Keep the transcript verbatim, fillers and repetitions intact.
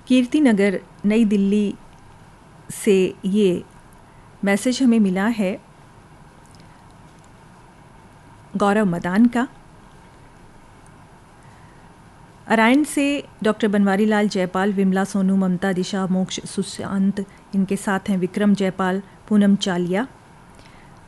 कीर्ति नगर नई दिल्ली से ये मैसेज हमें मिला है गौरव मदान का। अरायन से डॉक्टर बनवारी लाल जयपाल, विमला सोनू, ममता, दिशा, मोक्ष, सुशांत, इनके साथ हैं विक्रम जयपाल, पूनम चालिया।